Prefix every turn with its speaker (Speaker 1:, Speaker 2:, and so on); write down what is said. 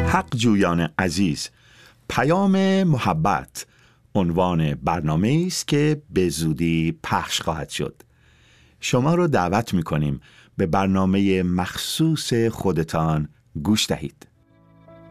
Speaker 1: حق جویان عزیز، پیام محبت عنوان برنامه است که به زودی پخش خواهد شد. شما رو دعوت می‌کنیم به برنامه مخصوص خودتان گوش دهید.